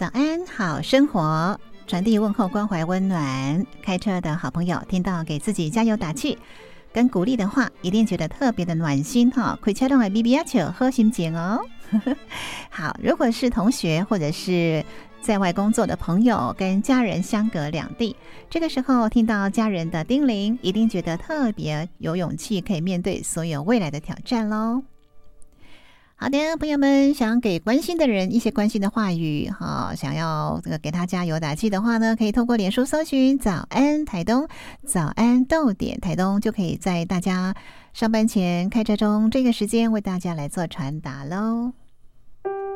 早安，好生活，传递问候，关怀温暖。开车的好朋友听到给自己加油打气跟鼓励的话，一定觉得特别的暖心哈。开车的 BB 要求喝心情哦。好，如果是同学或者是在外工作的朋友，跟家人相隔两地，这个时候听到家人的叮咛，一定觉得特别有勇气，可以面对所有未来的挑战咯。好的，朋友们，想给关心的人一些关心的话语，想要给他加油打气的话呢，可以透过脸书搜寻早安台东，早安逗点台东，就可以在大家上班前开车中这个时间为大家来做传达咯。